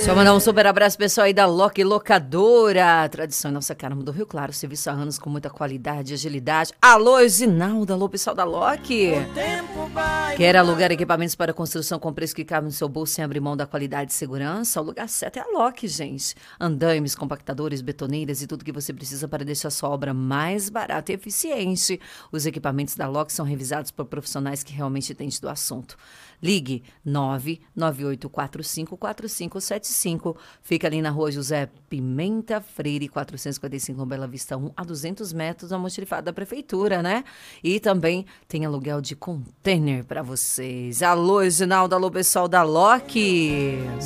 Só mandar um super abraço pessoal aí da Loki Locadora. Tradição em nossa Carmo do Rio Claro. Serviço há anos com muita qualidade e agilidade. Alô, Ginaldo. Alô, pessoal da Loki. Quer alugar equipamentos para construção com preço que cabe no seu bolso sem abrir mão da qualidade e segurança? O lugar certo é a Loki, gente. Andaimes, compactadores, betoneiras e tudo que você precisa para deixar sua obra mais barata e eficiente. Os equipamentos da Loki são revisados por profissionais que realmente entendem do assunto. Ligue 998454575. Fica ali na rua José Pimenta Freire, 455, Bela Vista 1, a 200 metros da almoxarifada da prefeitura, né? E também tem aluguel de container para vocês. Alô, Reginaldo, alô, pessoal da Loki.